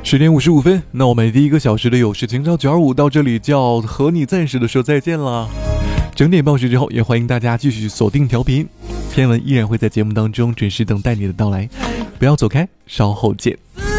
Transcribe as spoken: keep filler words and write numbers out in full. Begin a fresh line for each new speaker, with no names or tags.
十点五十五分，那我们第一个小时的有事情照九二五到这里就要和你暂时的说再见了。整点报时之后，也欢迎大家继续锁定调频，天文依然会在节目当中准时等待你的到来，不要走开，稍后见。